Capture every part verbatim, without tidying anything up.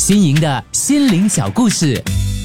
新颖的心灵小故事。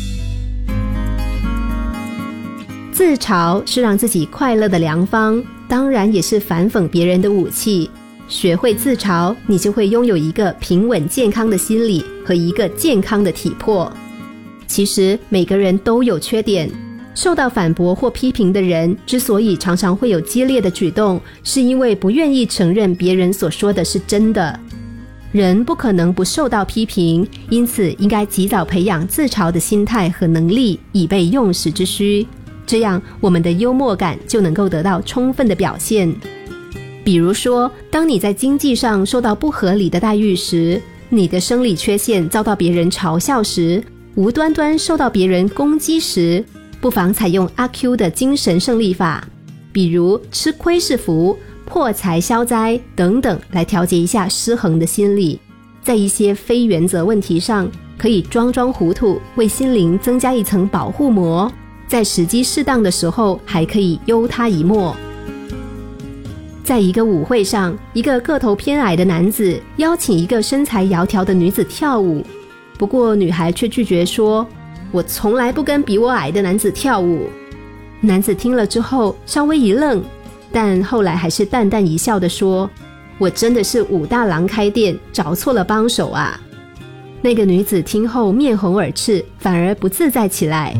自嘲是让自己快乐的良方，当然也是反讽别人的武器。学会自嘲，你就会拥有一个平稳健康的心理和一个健康的体魄。其实每个人都有缺点，受到反驳或批评的人之所以常常会有激烈的举动，是因为不愿意承认别人所说的是真的。人不可能不受到批评，因此应该及早培养自嘲的心态和能力，以备用时之需。这样我们的幽默感就能够得到充分的表现。比如说，当你在经济上受到不合理的待遇时，你的生理缺陷遭到别人嘲笑时，无端端受到别人攻击时，不妨采用阿 Q 的精神胜利法，比如吃亏是福、破财消灾等等，来调节一下失衡的心理。在一些非原则问题上，可以装装糊涂，为心灵增加一层保护膜，在时机适当的时候还可以优他一默。在一个舞会上，一个个头偏矮的男子邀请一个身材窈窕的女子跳舞，不过女孩却拒绝说，我从来不跟比我矮的男子跳舞。男子听了之后稍微一愣，但后来还是淡淡一笑地说，我真的是武大郎开店，找错了帮手啊。那个女子听后面红耳赤，反而不自在起来。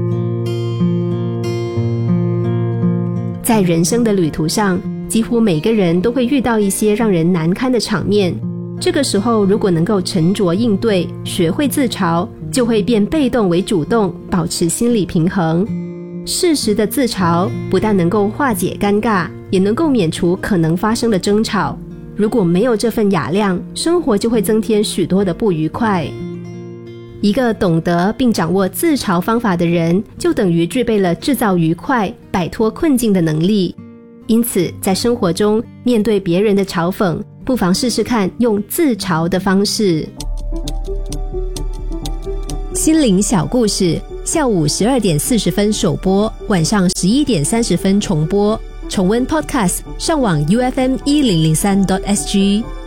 在人生的旅途上，几乎每个人都会遇到一些让人难堪的场面，这个时候如果能够沉着应对，学会自嘲，就会变被动为主动，保持心理平衡。适时的自嘲不但能够化解尴尬，也能够免除可能发生的争吵。如果没有这份雅量，生活就会增添许多的不愉快。一个懂得并掌握自嘲方法的人，就等于具备了制造愉快、摆脱困境的能力。因此在生活中面对别人的嘲讽，不妨试试看用自嘲的方式。心灵小故事，下午十二点四十分首播，晚上十一点三十分重播。重温 Podcast， 上网 U F M 一零零三 点 S G。